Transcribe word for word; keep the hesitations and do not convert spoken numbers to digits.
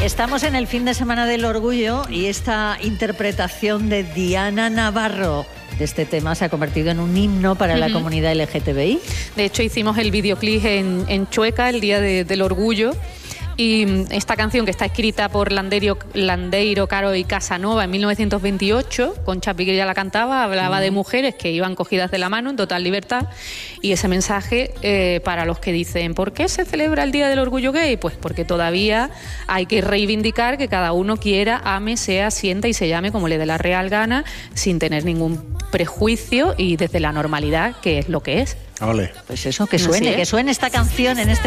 Estamos en el fin de semana del orgullo y esta interpretación de Diana Navarro de este tema se ha convertido en un himno para uh-huh. la comunidad L G T B I. De hecho, hicimos el videoclip en, en Chueca, el Día de, del Orgullo. Y esta canción, que está escrita por Landeiro, Landeiro Caro y Casanova en mil novecientos veintiocho, Concha Piquer ya la cantaba, hablaba de mujeres que iban cogidas de la mano en total libertad, y ese mensaje eh, para los que dicen ¿por qué se celebra el Día del Orgullo Gay? Pues porque todavía hay que reivindicar que cada uno quiera, ame, sea, sienta y se llame como le dé la real gana, sin tener ningún prejuicio y desde la normalidad, que es lo que es. Ole. Pues eso, que suene, que suene esta canción en este